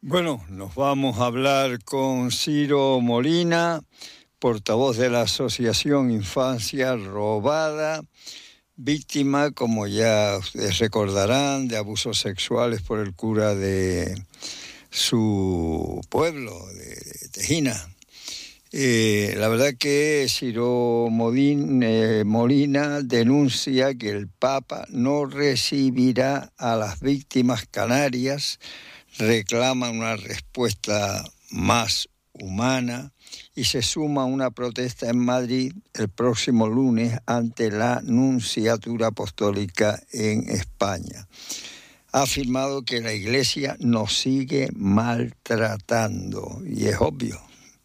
Bueno, nos vamos a hablar con Ciro Molina, portavoz de la Asociación Infancia Robada, víctima, como ya ustedes recordarán, de abusos sexuales por el cura de su pueblo, de Tejina. La verdad que Ciro Molina denuncia que el Papa no recibirá a las víctimas canarias, reclama una respuesta más humana y se suma a una protesta en Madrid el próximo lunes ante la Nunciatura Apostólica en España. Ha afirmado que la Iglesia nos sigue maltratando y es obvio.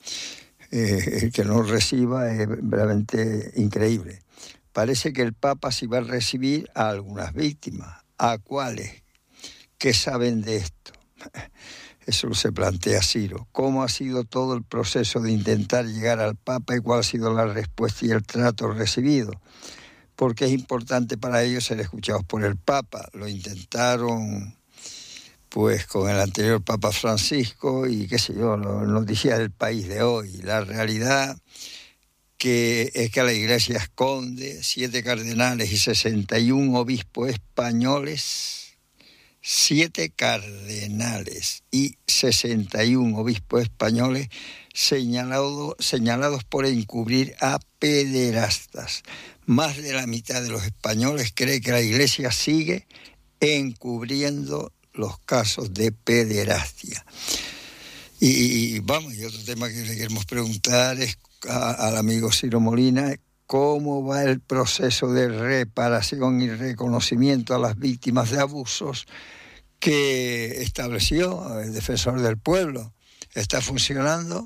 El que no reciba es realmente increíble. Parece que el Papa sí va a recibir a algunas víctimas. ¿A cuáles? ¿Qué saben de esto? Eso se plantea Ciro. ¿Cómo ha sido todo el proceso de intentar llegar al Papa y cuál ha sido la respuesta y el trato recibido? Porque es importante para ellos ser escuchados por el Papa. Lo intentaron pues con el anterior Papa Francisco y qué sé yo, noticias del País de hoy. La realidad que es que la Iglesia esconde 7 cardenales y 61 obispos españoles. 7 cardenales y 61 obispos españoles señalados por encubrir a pederastas. Más de la mitad de los españoles cree que la Iglesia sigue encubriendo los casos de pederastia. Y otro tema que le queremos preguntar es al amigo Ciro Molina, ¿cómo va el proceso de reparación y reconocimiento a las víctimas de abusos que estableció el Defensor del Pueblo? ¿Está funcionando?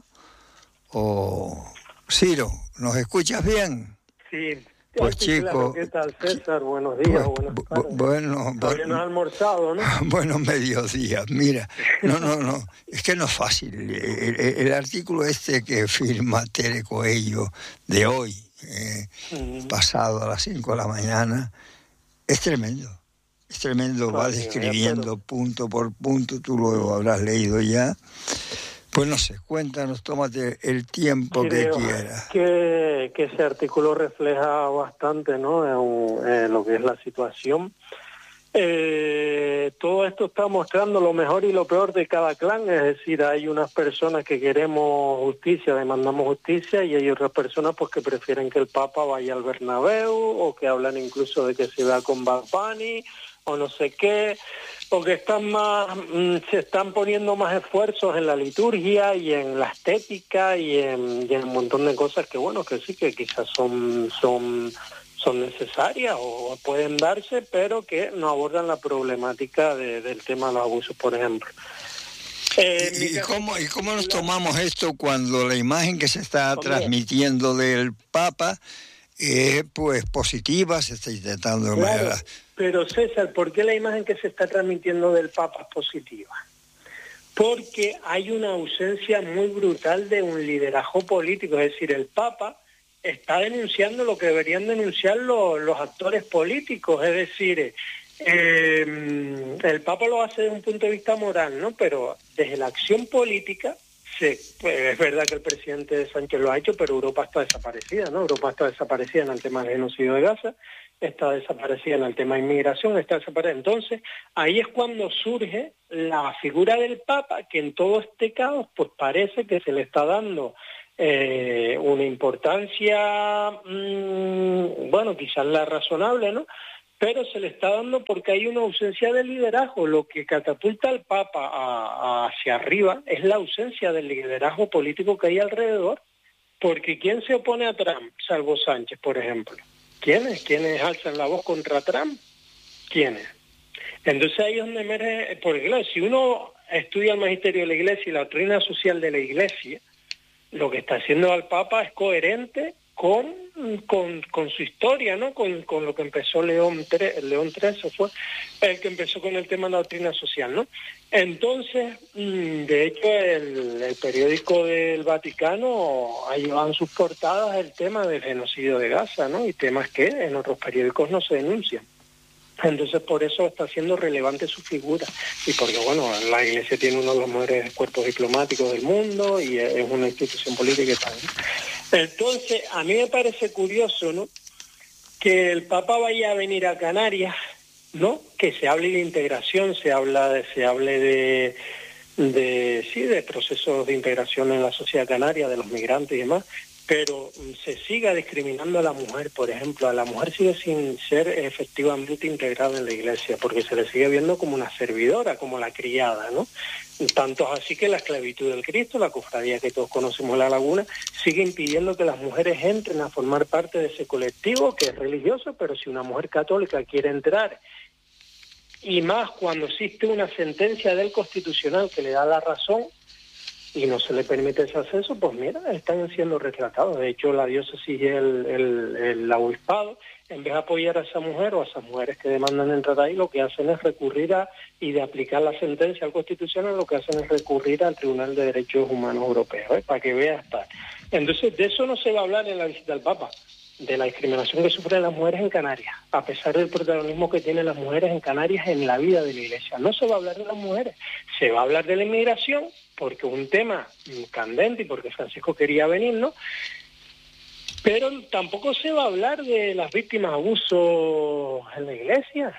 Ciro, ¿nos escuchas bien? Sí. Pues sí, chico, claro. ¿Qué tal, César? Buenos días, buenas tardes. Todavía no has almorzado, ¿no? Buenos mediodías. Mira, no, es que no es fácil. El artículo este que firma Tere Coello de hoy, pasado a las 5 de la mañana, es tremendo. Es tremendo, va describiendo punto por punto, tú lo habrás leído ya. Pues no sé, cuéntanos, tómate el tiempo que quieras. Que ese artículo refleja bastante, ¿no? Lo que es la situación. Todo esto está mostrando lo mejor y lo peor de cada clan, es decir, hay unas personas que queremos justicia, demandamos justicia, y hay otras personas pues que prefieren que el Papa vaya al Bernabéu, o que hablan incluso de que se vea con Bad Bunny, o no sé qué, porque se están poniendo más esfuerzos en la liturgia y en la estética y en un montón de cosas que bueno, que sí, que quizás son necesarias o pueden darse, pero que no abordan la problemática del tema de los abusos, por ejemplo. ¿Y cómo nos tomamos esto cuando la imagen que se está transmitiendo del Papa pues positiva, se está intentando de manera... Pero César, ¿por qué la imagen que se está transmitiendo del Papa es positiva? Porque hay una ausencia muy brutal de un liderazgo político, es decir, el Papa está denunciando lo que deberían denunciar los actores políticos, es decir, el Papa lo hace desde un punto de vista moral, ¿no? Pero desde la acción política, pues es verdad que el presidente Sánchez lo ha hecho, pero Europa está desaparecida, ¿no? Europa está desaparecida en el tema del genocidio de Gaza, está desaparecida en el tema de inmigración, está desaparecida. Entonces, ahí es cuando surge la figura del Papa, que en todo este caos, pues parece que se le está dando una importancia, quizás la razonable, ¿no? Pero se le está dando porque hay una ausencia de liderazgo. Lo que catapulta al Papa hacia arriba es la ausencia del liderazgo político que hay alrededor, porque ¿quién se opone a Trump? Salvo Sánchez, por ejemplo. ¿Quiénes? ¿Quiénes alzan la voz contra Trump? ¿Quiénes? Entonces ahí es donde emerge, porque claro, si uno estudia el magisterio de la Iglesia y la doctrina social de la Iglesia, lo que está haciendo al Papa es coherente con su historia, ¿no? Con lo que empezó León XIII, fue el que empezó con el tema de la doctrina social, ¿no? Entonces, de hecho, el periódico del Vaticano ha llevado en sus portadas el tema del genocidio de Gaza, ¿no? Y temas que en otros periódicos no se denuncian. Entonces por eso está siendo relevante su figura y porque bueno, la Iglesia tiene uno de los mejores cuerpos diplomáticos del mundo y es una institución política y tal, ¿no? Entonces a mí me parece curioso, ¿no?, que el Papa vaya a venir a Canarias, ¿no?, que se hable de integración, se hable de procesos de integración en la sociedad canaria, de los migrantes y demás, pero se siga discriminando a la mujer, por ejemplo. A la mujer sigue sin ser efectivamente integrada en la Iglesia, porque se le sigue viendo como una servidora, como la criada, ¿no? Tanto es así que la esclavitud del Cristo, la cofradía que todos conocemos, La Laguna, sigue impidiendo que las mujeres entren a formar parte de ese colectivo que es religioso, pero si una mujer católica quiere entrar, y más cuando existe una sentencia del Constitucional que le da la razón, y no se le permite ese acceso, pues mira, están siendo retratados. De hecho, la diócesis y el obispado, en vez de apoyar a esa mujer o a esas mujeres que demandan entrar ahí, lo que hacen es recurrir y de aplicar la sentencia al Constitucional, lo que hacen es recurrir al Tribunal de Derechos Humanos Europeo, para que vea estar. Entonces, de eso no se va a hablar en la visita al Papa, de la discriminación que sufren las mujeres en Canarias, a pesar del protagonismo que tienen las mujeres en Canarias en la vida de la Iglesia. No se va a hablar de las mujeres, se va a hablar de la inmigración, porque es un tema candente y porque Francisco quería venir, ¿no? Pero tampoco se va a hablar de las víctimas de abuso en la Iglesia.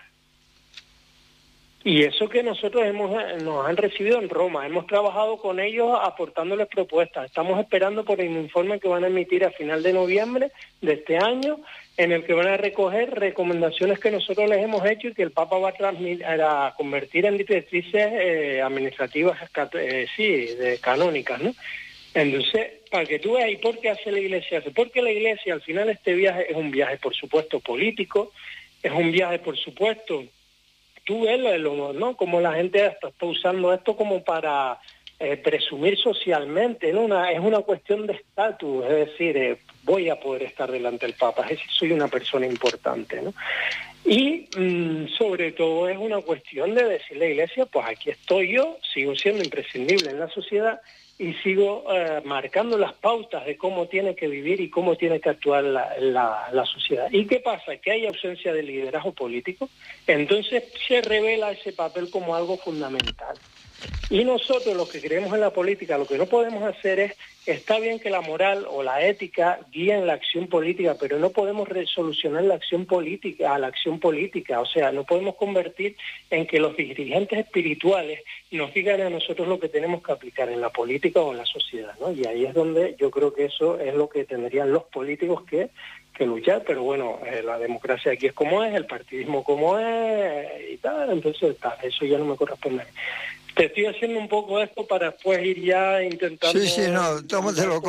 Y eso que nosotros nos han recibido en Roma, hemos trabajado con ellos aportándoles propuestas. Estamos esperando por el informe que van a emitir a final de noviembre de este año, en el que van a recoger recomendaciones que nosotros les hemos hecho y que el Papa va a convertir en directrices administrativas, canónicas, ¿no? Entonces, para que tú veas, ¿y por qué hace la Iglesia? Porque la Iglesia, al final, este viaje es un viaje, por supuesto, político, es un viaje, por supuesto. Tú ves, ¿no?, como la gente está usando esto como para presumir socialmente, ¿no? Es una cuestión de estatus, es decir, voy a poder estar delante del Papa, es decir, soy una persona importante, ¿no? Y sobre todo es una cuestión de decirle a la Iglesia, pues aquí estoy yo, sigo siendo imprescindible en la sociedad y sigo marcando las pautas de cómo tiene que vivir y cómo tiene que actuar la sociedad. ¿Y qué pasa? Que hay ausencia de liderazgo político, entonces se revela ese papel como algo fundamental. Y nosotros, los que creemos en la política, lo que no podemos hacer es, está bien que la moral o la ética guíen la acción política, pero no podemos resolucionar la acción política a la acción política. O sea, no podemos convertir en que los dirigentes espirituales nos digan a nosotros lo que tenemos que aplicar en la política o en la sociedad, ¿no? Y ahí es donde yo creo que eso es lo que tendrían los políticos que luchar, pero bueno, la democracia aquí es como es, el partidismo como es y tal, entonces eso ya no me corresponde. Te estoy haciendo un poco esto para después ir ya intentando... Sí, no, tómatelo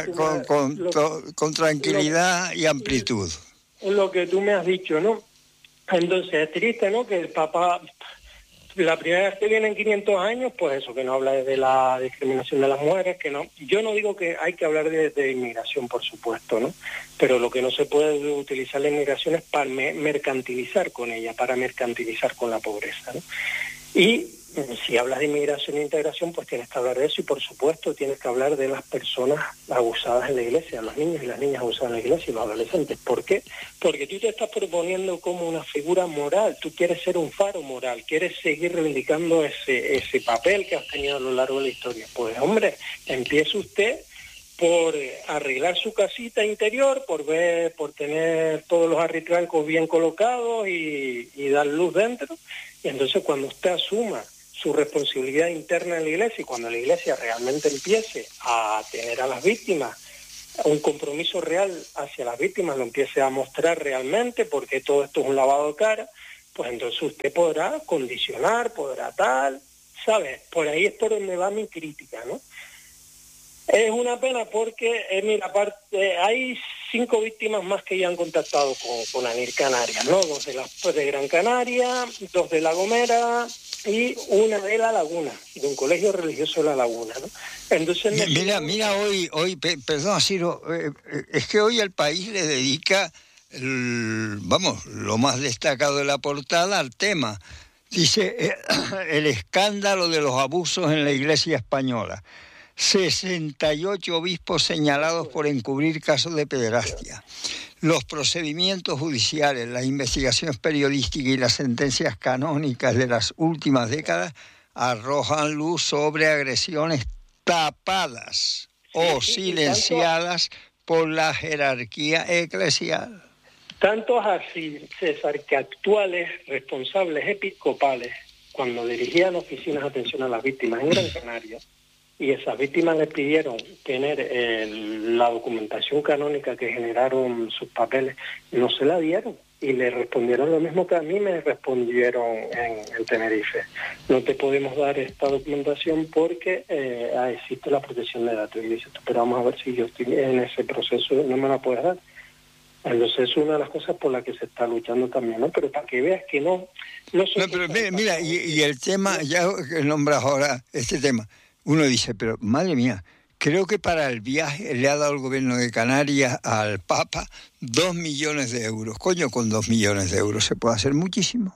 con tranquilidad y amplitud. Lo que tú me has dicho, ¿no? Entonces es triste, ¿no?, que el Papa, la primera vez que viene en 500 años, pues eso, que no habla de la discriminación de las mujeres, que no... Yo no digo que hay que hablar de inmigración, por supuesto, ¿no? Pero lo que no se puede utilizar la inmigración es para mercantilizar con ella, para mercantilizar con la pobreza, ¿no? Y si hablas de inmigración e integración, pues tienes que hablar de eso y, por supuesto, tienes que hablar de las personas abusadas en la Iglesia, los niños y las niñas abusadas en la Iglesia y los adolescentes. ¿Por qué? Porque tú te estás proponiendo como una figura moral, tú quieres ser un faro moral, quieres seguir reivindicando ese papel que has tenido a lo largo de la historia. Pues, hombre, empiece usted por arreglar su casita interior, por tener todos los arritrancos bien colocados y dar luz dentro. Y entonces cuando usted asuma su responsabilidad interna en la Iglesia y cuando la Iglesia realmente empiece a tener a las víctimas, un compromiso real hacia las víctimas, lo empiece a mostrar realmente, porque todo esto es un lavado de cara, pues entonces usted podrá condicionar, podrá tal, ¿sabes? Por ahí es por donde va mi crítica, ¿no? Es una pena porque, mira, hay 5 víctimas más que ya han contactado con ANIR Canarias, ¿no? 2 de Gran Canaria, 2 de La Gomera y una de La Laguna, de un colegio religioso de La Laguna, ¿no? Entonces, mira hoy, perdón, Ciro, es que hoy el país le dedica, lo más destacado de la portada al tema. Dice, el escándalo de los abusos en la Iglesia española. 68 obispos señalados por encubrir casos de pederastia. Los procedimientos judiciales, las investigaciones periodísticas y las sentencias canónicas de las últimas décadas arrojan luz sobre agresiones tapadas o silenciadas por la jerarquía eclesial. Tanto es así, César, que actuales responsables episcopales, cuando dirigían oficinas de atención a las víctimas en Gran Canaria, y esas víctimas les pidieron tener la documentación canónica que generaron sus papeles, no se la dieron. Y le respondieron lo mismo que a mí me respondieron en Tenerife. No te podemos dar esta documentación porque existe la protección de datos. Y dice, pero vamos a ver si yo estoy en ese proceso, no me la puedes dar. Entonces es una de las cosas por las que se está luchando también, ¿no? Pero para que veas que no pero mira, y el tema, ya que nombras ahora este tema, uno dice, pero madre mía, creo que para el viaje le ha dado el gobierno de Canarias al Papa 2 millones de euros. Coño, con 2 millones de euros se puede hacer muchísimo.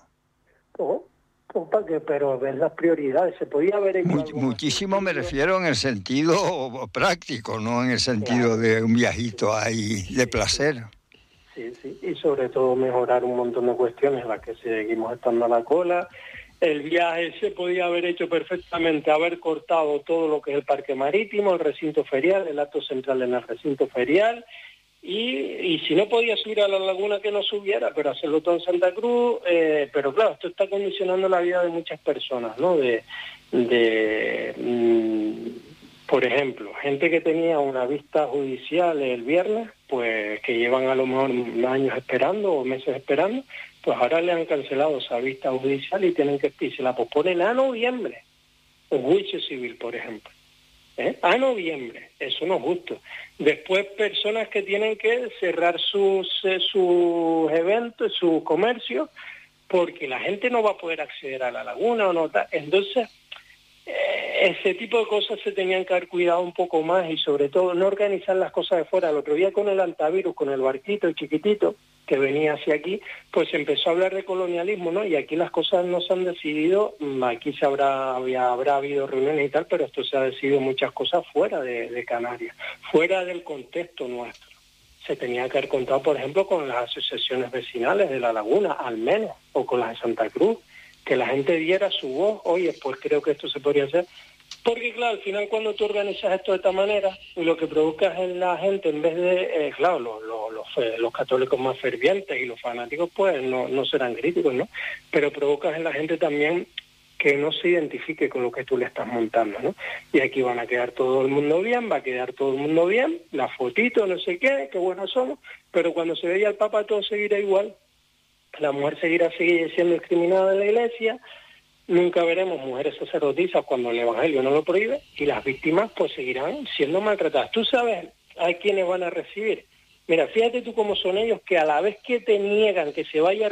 Pero ver las prioridades, se podía haber hecho muchísimo me refiero en el sentido práctico, no en el sentido de un viajito ahí de placer. Sí, y sobre todo mejorar un montón de cuestiones en las que seguimos estando a la cola. El viaje se podía haber hecho perfectamente, haber cortado todo lo que es el parque marítimo, el recinto ferial, el acto central en el recinto ferial, y si no podía subir a la laguna que no subiera, pero hacerlo todo en Santa Cruz. Pero claro, esto está condicionando la vida de muchas personas, ¿no? Por ejemplo, gente que tenía una vista judicial el viernes, pues que llevan a lo mejor años esperando o meses esperando, pues ahora le han cancelado esa vista judicial y se la posponen a noviembre. Un juicio civil, por ejemplo. A noviembre, eso no es justo. Después personas que tienen que cerrar sus eventos, su comercio, porque la gente no va a poder acceder a la laguna o no. Entonces, ese tipo de cosas se tenían que haber cuidado un poco más y sobre todo no organizar las cosas de fuera. El otro día con el antivirus, con el barquito chiquitito que venía hacia aquí, pues se empezó a hablar de colonialismo, ¿no? Y aquí las cosas no se han decidido, aquí habrá habido reuniones y tal, pero esto se ha decidido muchas cosas fuera de Canarias, fuera del contexto nuestro. Se tenía que haber contado, por ejemplo, con las asociaciones vecinales de la laguna, al menos, o con las de Santa Cruz, que la gente diera su voz. Oye, pues creo que esto se podría hacer. Porque, claro, al final cuando tú organizas esto de esta manera, lo que provocas en la gente, en vez de, claro, los católicos más fervientes y los fanáticos, pues no serán críticos, ¿no? Pero provocas en la gente también que no se identifique con lo que tú le estás montando, ¿no? Y aquí van a quedar todo el mundo bien, va a quedar todo el mundo bien, la fotito, no sé qué buenos somos, pero cuando se veía al Papa todo seguirá igual. La mujer seguirá siendo discriminada en la iglesia, nunca veremos mujeres sacerdotisas cuando el Evangelio no lo prohíbe, y las víctimas pues seguirán siendo maltratadas. ¿Tú sabes a quiénes van a recibir? Mira, fíjate tú cómo son ellos, que a la vez que te niegan que se vaya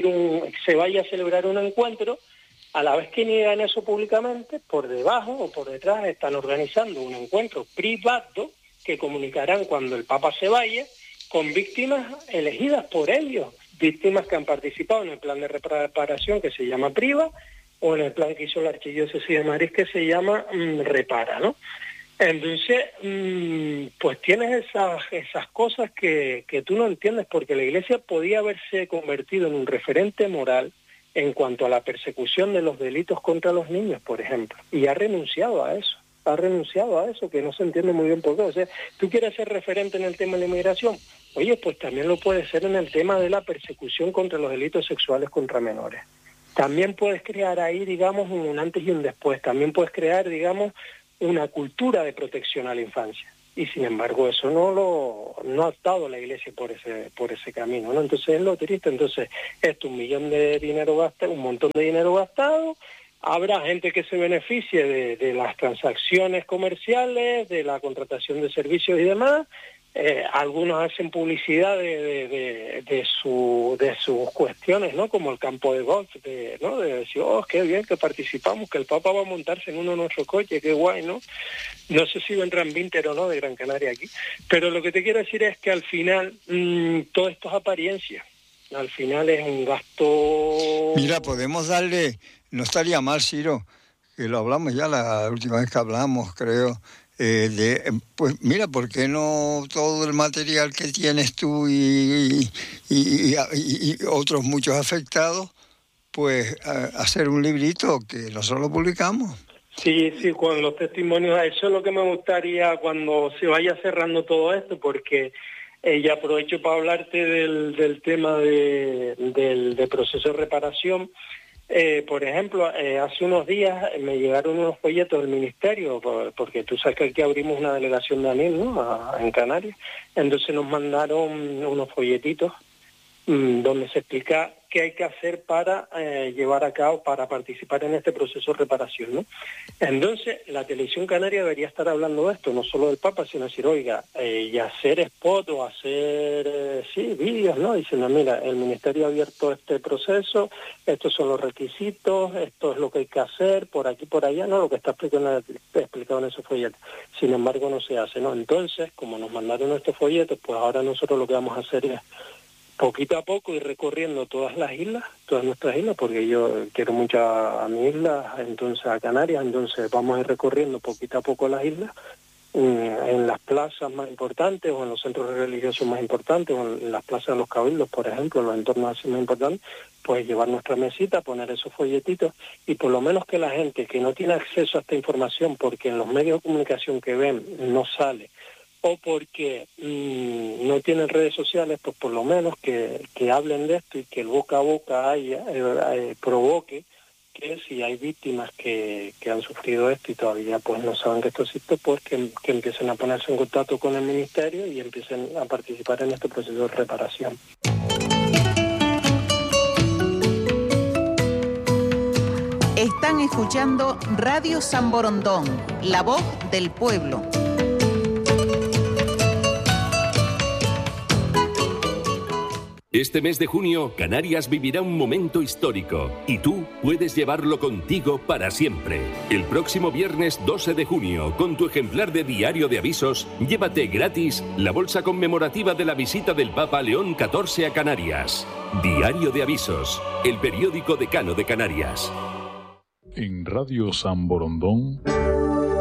a celebrar un encuentro, a la vez que niegan eso públicamente, por debajo o por detrás están organizando un encuentro privado que comunicarán cuando el Papa se vaya con víctimas elegidas por ellos, víctimas que han participado en el plan de reparación que se llama PRIVA, o en el plan que hizo la Archidiócesis de Madrid que se llama Repara, ¿no? Entonces, pues tienes esas cosas que tú no entiendes, porque la Iglesia podía haberse convertido en un referente moral en cuanto a la persecución de los delitos contra los niños, por ejemplo, y ha renunciado a eso, que no se entiende muy bien por qué. O sea, tú quieres ser referente en el tema de la inmigración, oye, pues también lo puedes ser en el tema de la persecución contra los delitos sexuales contra menores. También puedes crear ahí, digamos, un antes y un después. También puedes crear, digamos, una cultura de protección a la infancia. Y sin embargo eso no ha optado la Iglesia por ese camino, ¿no? Entonces es lo triste. Entonces esto, un montón de dinero gastado. Habrá gente que se beneficie de las transacciones comerciales, de la contratación de servicios y demás. Algunos hacen publicidad de sus cuestiones, ¿no? Como el campo de golf, ¿no? De decir, oh, qué bien que participamos, que el Papa va a montarse en uno de nuestros coches, qué guay, ¿no? No sé si vendrán Vinter o no de Gran Canaria aquí, pero lo que te quiero decir es que al final todo esto es apariencia, al final es un gasto. Mira, podemos darle, no estaría mal, Ciro, que lo hablamos ya la última vez que hablamos, creo, Pues mira, ¿por qué no todo el material que tienes tú y otros muchos afectados, pues hacer un librito que nosotros lo publicamos? Sí, con los testimonios, eso es lo que me gustaría cuando se vaya cerrando todo esto, porque ya aprovecho para hablarte del tema del proceso de reparación. Por ejemplo, hace unos días me llegaron unos folletos del Ministerio, porque tú sabes que aquí abrimos una delegación de ANIL, ¿no?, en Canarias. Entonces nos mandaron unos folletitos donde se explica qué hay que hacer para llevar a cabo, para participar en este proceso de reparación, ¿no? Entonces, la televisión canaria debería estar hablando de esto, no solo del Papa, sino decir, oiga, y hacer spot o hacer, vídeos, ¿no? Diciendo, mira, el Ministerio ha abierto este proceso, estos son los requisitos, esto es lo que hay que hacer, por aquí, por allá, ¿no? Lo que está explicado en esos folletos. Sin embargo, no se hace, ¿no? Entonces, como nos mandaron estos folletos, pues ahora nosotros lo que vamos a hacer es poquito a poco ir recorriendo todas nuestras islas, porque yo quiero mucho a mi isla, entonces a Canarias, entonces vamos a ir recorriendo poquito a poco las islas, en las plazas más importantes o en los centros religiosos más importantes o en las plazas de los cabildos, por ejemplo, en los entornos así más importantes, pues llevar nuestra mesita, poner esos folletitos y por lo menos que la gente que no tiene acceso a esta información porque en los medios de comunicación que ven no sale, o porque no tienen redes sociales, pues por lo menos que hablen de esto y que el boca a boca provoque que si hay víctimas que han sufrido esto y todavía pues no saben que esto existe, pues que empiecen a ponerse en contacto con el Ministerio y empiecen a participar en este proceso de reparación. Están escuchando Radio San Borondón, la voz del pueblo. Este mes de junio, Canarias vivirá un momento histórico y tú puedes llevarlo contigo para siempre. El próximo viernes 12 de junio, con tu ejemplar de Diario de Avisos, llévate gratis la bolsa conmemorativa de la visita del Papa León XIV a Canarias. Diario de Avisos, el periódico decano de Canarias. En Radio San Borondón,